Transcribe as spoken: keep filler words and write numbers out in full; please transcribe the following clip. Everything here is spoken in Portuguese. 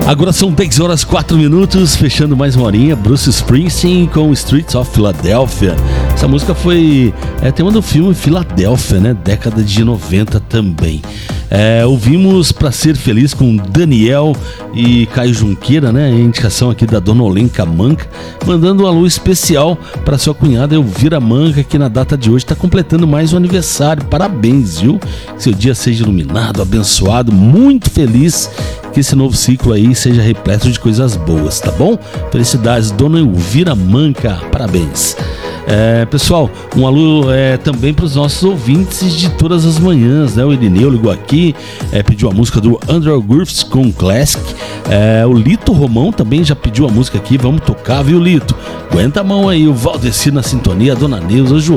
Agora são dez horas e quatro minutos, fechando mais uma horinha. Bruce Springsteen com Streets of Philadelphia. Essa música foi é, tema do filme Filadélfia, né? Década de noventa também. É, ouvimos Pra Ser Feliz com Daniel e Caio Junqueira, né? A indicação aqui da Dona Olenka Manca, mandando um alô especial para sua cunhada Elvira Manca, que na data de hoje está completando mais um aniversário. Parabéns, viu? Que seu dia seja iluminado, abençoado, muito feliz, que esse novo ciclo aí seja repleto de coisas boas, tá bom? Felicidades, Dona Elvira Manca, parabéns. É, pessoal, um alô é, também para os nossos ouvintes de todas as manhãs, né? O Irineu ligou aqui, é, pediu a música do Andrew Griffiths com Classic. É, o Lito Romão também já pediu a música aqui, vamos tocar, viu, Lito? Aguenta a mão aí, o Valdeci na sintonia, a Dona Neuza, o João